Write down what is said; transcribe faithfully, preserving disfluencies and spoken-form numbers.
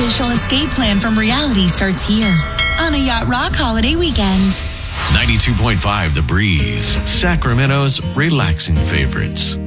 unofficial escape plan from reality starts here on a Yacht Rock holiday weekend. ninety-two point five The Breeze, Sacramento's relaxing favorites.